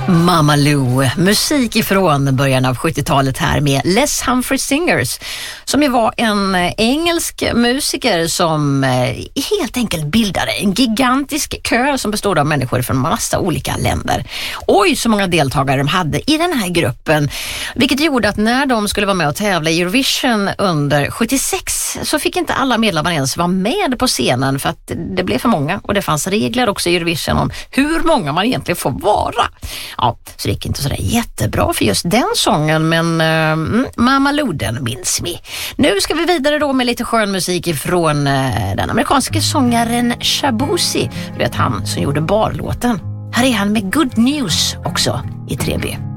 Mama Lou, musik ifrån början av 70-talet här med Les Humphrey Singers, som ju var en engelsk musiker som helt enkelt bildade en gigantisk kör som bestod av människor från massa olika länder. Oj, så många deltagare de hade i den här gruppen, vilket gjorde att när de skulle vara med och tävla i Eurovision under 76 så fick inte alla medlemmar ens vara med på scenen för att det blev för många, och det fanns regler också i Eurovision om hur många man egentligen får vara. Ja, så det gick inte sådär jättebra för just den sången, men Mama Lou, den minns vi. Nu ska vi vidare då med lite skön musik från den amerikanske sångaren Shabuzi. Du vet, han som gjorde barlåten. Här är han med Good News också i 3B.